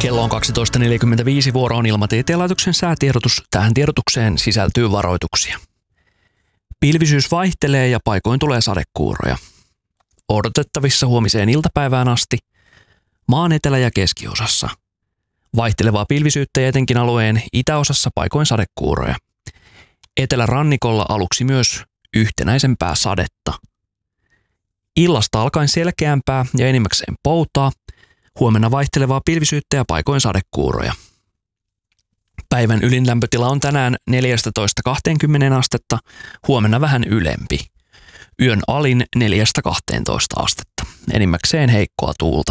Kello on 12.45, vuoro on Ilmatieteen laitoksen säätiedotus. Tähän tiedotukseen sisältyy varoituksia. Pilvisyys vaihtelee ja paikoin tulee sadekuuroja. Odotettavissa huomiseen iltapäivään asti maan etelä- ja keskiosassa. Vaihtelevaa pilvisyyttä ja etenkin alueen itäosassa paikoin sadekuuroja. Etelärannikolla aluksi myös yhtenäisempää sadetta. Illasta alkaen selkeämpää ja enimmäkseen poutaa. Huomenna vaihtelevaa pilvisyyttä ja paikoin sadekuuroja. Päivän ylin lämpötila on tänään 14-20 astetta, huomenna vähän ylempi. Yön alin 4-12 astetta, enimmäkseen heikkoa tuulta.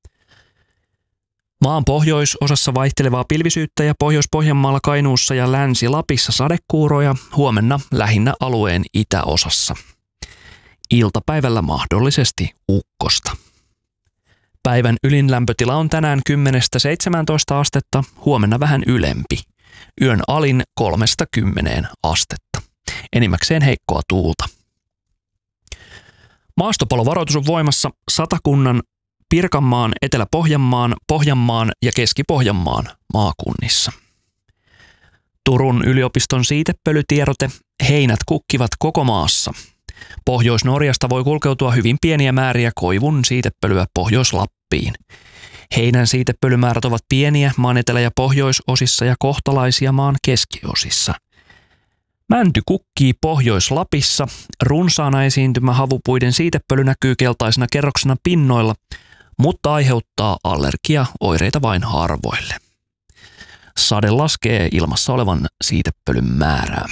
Maan pohjoisosassa vaihtelevaa pilvisyyttä ja Pohjois-Pohjanmaalla, Kainuussa ja Länsi-Lapissa sadekuuroja, huomenna lähinnä alueen itäosassa. Iltapäivällä mahdollisesti ukkosta. Päivän ylin lämpötila on tänään 10-17 astetta, huomenna vähän ylempi. Yön alin 3-10 astetta. Enimmäkseen heikkoa tuulta. Maastopalovaroitus on voimassa Satakunnan, Pirkanmaan, Etelä-Pohjanmaan, Pohjanmaan ja Keski-Pohjanmaan maakunnissa. Turun yliopiston siitepölytiedote: heinät kukkivat koko maassa. Pohjois-Norjasta voi kulkeutua hyvin pieniä määriä koivun siitepölyä Pohjois-Lappiin. Heinän siitepölymäärät ovat pieniä maan etelä- ja pohjoisosissa ja kohtalaisia maan keskiosissa. Mänty kukkii Pohjois-Lapissa. Runsaana esiintymä havupuiden siitepöly näkyy keltaisena kerroksena pinnoilla, mutta aiheuttaa allergiaoireita vain harvoille. Sade laskee ilmassa olevan siitepölyn määrää.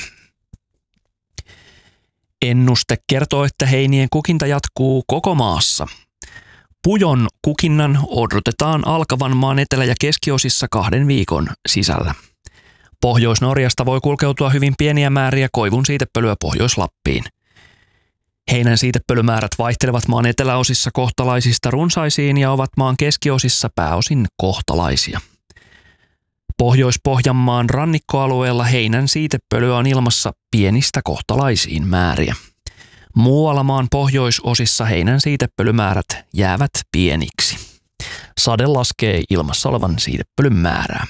Ennuste kertoo, että heinien kukinta jatkuu koko maassa. Pujon kukinnan odotetaan alkavan maan etelä- ja keskiosissa 2 viikon sisällä. Pohjois-Norjasta voi kulkeutua hyvin pieniä määriä koivun siitepölyä Pohjois-Lappiin. Heinän siitepölymäärät vaihtelevat maan eteläosissa kohtalaisista runsaisiin ja ovat maan keskiosissa pääosin kohtalaisia. Pohjois-Pohjanmaan rannikkoalueella heinän siitepölyä on ilmassa pienistä kohtalaisiin määriä. Muualla maan pohjoisosissa heinän siitepölymäärät jäävät pieniksi. Sade laskee ilmassa olevan siitepölyn määrää.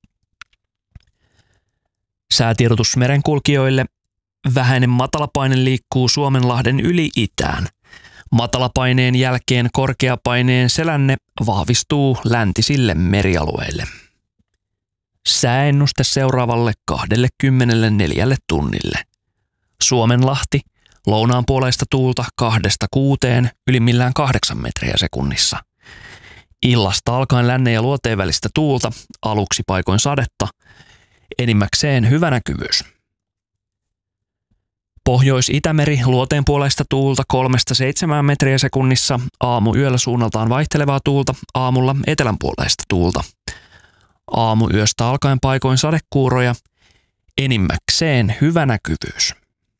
Säätiedotus merenkulkijoille: vähäinen matalapaine liikkuu Suomenlahden yli itään. Matalapaineen jälkeen korkeapaineen selänne vahvistuu läntisille merialueille. Sääennuste seuraavalle 24 tunnille. Suomenlahti, lounaanpuoleista tuulta 2-6, ylimmillään 8 metriä sekunnissa. Illasta alkaen lännen ja luoteen välistä tuulta, aluksi paikoin sadetta, enimmäkseen hyvä näkyvyys. Pohjois-Itämeri, luoteenpuoleista tuulta 3-7 metriä sekunnissa, aamuyöllä suunnaltaan vaihtelevaa tuulta, aamulla etelänpuoleista tuulta. Aamuyöstä alkaen paikoin sadekuuroja, enimmäkseen hyvä näkyvyys.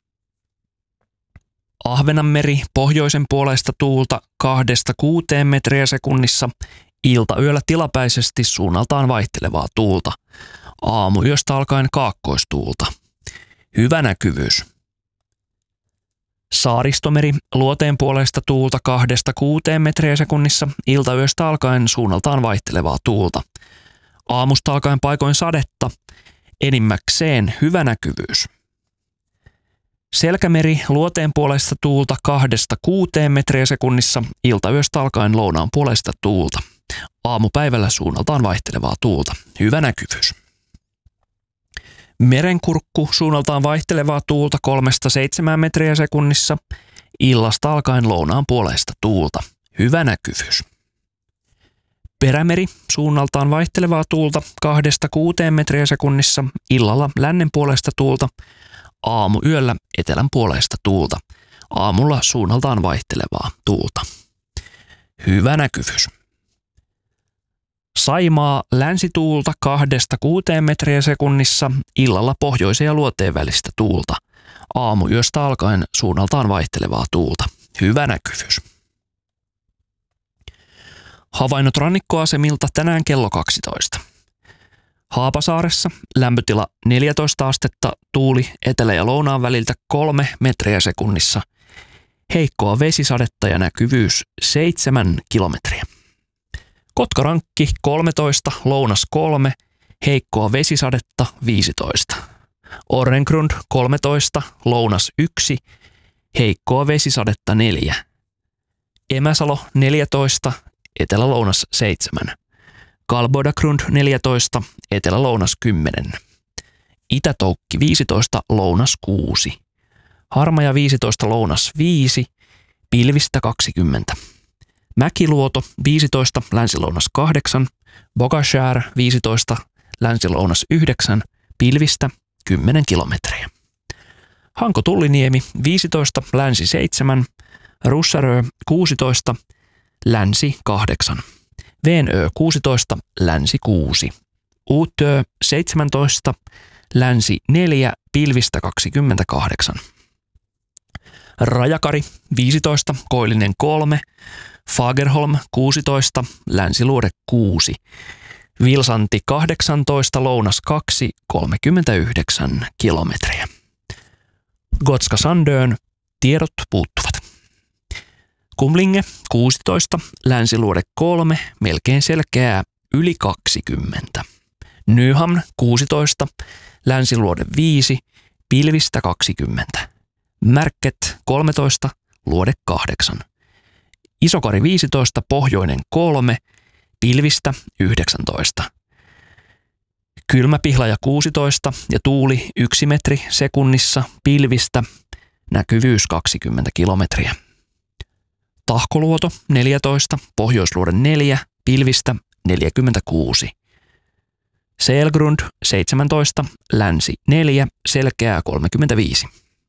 Ahvenanmeri, pohjoisen puoleista tuulta 2-6 metriä sekunnissa, iltayöllä tilapäisesti suunnaltaan vaihtelevaa tuulta. Aamuyöstä alkaen kaakkoistuulta. Hyvä näkyvyys. Saaristomeri, luoteen puoleista tuulta 2-6 metriä sekunnissa, iltayöstä alkaen suunnaltaan vaihtelevaa tuulta. Aamusta alkaen paikoin sadetta, enimmäkseen hyvä näkyvyys. Selkämeri, luoteen puolesta tuulta 2-6 metriä sekunnissa, iltayöstä alkaen lounaan puolesta tuulta. Aamupäivällä suunnaltaan vaihtelevaa tuulta, hyvä näkyvyys. Merenkurkku, suunnaltaan vaihtelevaa tuulta 3-7 metriä sekunnissa, illasta alkaen lounaan puolesta tuulta, hyvä näkyvyys. Perämeri, suunnaltaan vaihtelevaa tuulta 2-6 metriä sekunnissa, illalla lännen puolesta tuulta, aamuyöllä etelän puolesta tuulta, aamulla suunnaltaan vaihtelevaa tuulta. Hyvä näkyvyys. Saimaa, länsituulta 2-6 metriä sekunnissa, illalla pohjoisen ja luoteen välistä tuulta, aamuyöstä alkaen suunnaltaan vaihtelevaa tuulta. Hyvä näkyvyys. Havainnot rannikkoasemilta tänään kello 12. Haapasaaressa lämpötila 14 astetta, tuuli etelä- ja lounaan väliltä 3 metriä sekunnissa. Heikkoa vesisadetta ja näkyvyys 7 kilometriä. Kotkarankki 13, lounas 3, heikkoa vesisadetta 15. Orrengrund 13, lounas 1, heikkoa vesisadetta 4. Emäsalo 14, etelä-lounas 7. Kalbodagrund 14, etelä-lounas 10. Itätoukki 15, lounas 6. Harmaja 15, lounas 5, pilvistä 20. Mäkiluoto 15, länsi-lounas 8. Bogashär 15, länsi-lounas 9, pilvistä 10 kilometriä. Hanko-Tulliniemi 15, länsi 7. Russarö 16, länsi 8. Venö 16, länsi 6. Uutö 17, länsi 4, pilvistä 28. Rajakari 15, koillinen 3. Fagerholm 16, länsiluode 6. Vilsanti 18, lounas 2, 39 kilometriä. Gotska Sandön tiedot puuttuvat. Kumlinge 16, länsiluode 3, melkein selkeää yli 20. Nyhamn 16, länsiluode 5, pilvistä 20. Märket 13, luode 8. Isokari 15, pohjoinen 3, pilvistä 19. Kylmäpihlaja 16 ja tuuli 1 metri sekunnissa, pilvistä, näkyvyys 20 kilometriä. Tahkoluoto 14, pohjoisluode 4, pilvistä 46. Selgrund 17, länsi 4, selkeää 35.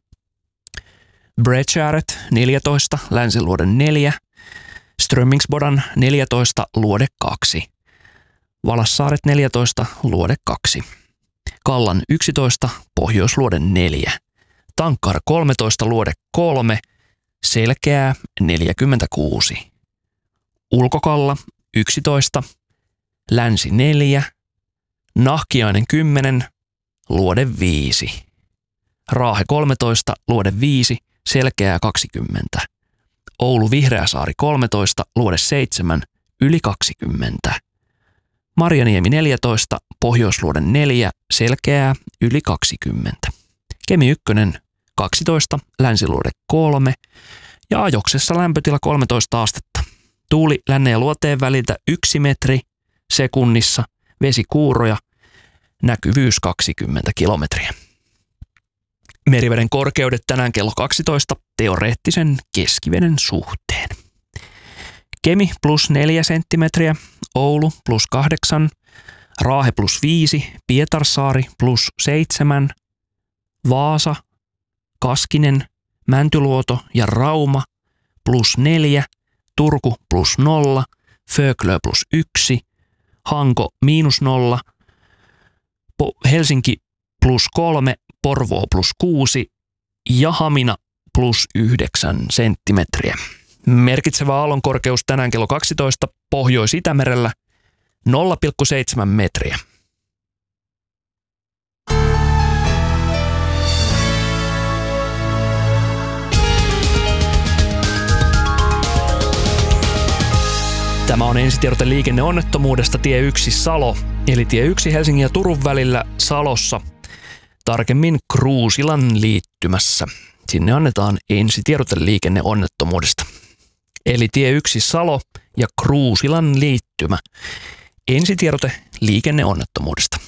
Bredskäret 14, länsiluode 4, Strömmingsbodan 14, luode 2. Valassaaret 14, luode 2. Kallan 11, pohjoisluode 4. Tankkar 13, luode 3, selkeää 46. Ulkokalla 11, länsi 4, Nahkiainen 10, luode 5. Raahe 13, luode 5, selkeää 20. Oulu Vihreäsaari 13, luode 7, yli 20. Marjaniemi 14, pohjoisluode 4, selkeää yli 20. Kemi 1, 12, länsiluode 3 ja Ajoksessa lämpötila 13 astetta. Tuuli lännen ja luoteen väliltä 1 metri sekunnissa, vesikuuroja, näkyvyys 20 kilometriä. Meriveden korkeudet tänään kello 12 teoreettisen keskiveden suhteen. Kemi plus 4 senttimetriä, Oulu plus 8, Raahe plus 5, Pietarsaari plus 7, Vaasa, Kaskinen, Mäntyluoto ja Rauma plus 4, Turku plus 0, Föglö plus 1, Hanko miinus 0, Helsinki plus 3, Porvoo plus 6 ja Hamina plus 9 senttimetriä. Merkitsevä aallonkorkeus tänään kello 12 Pohjois-Itämerellä 0,7 metriä. Tämä on ensitiedote liikenneonnettomuudesta tie 1 Salo, eli tie 1 Helsingin ja Turun välillä Salossa, tarkemmin Kruusilan liittymässä. Sinne annetaan ensitiedote liikenneonnettomuudesta. Eli tie 1 Salo ja Kruusilan liittymä. Ensitiedote liikenneonnettomuudesta.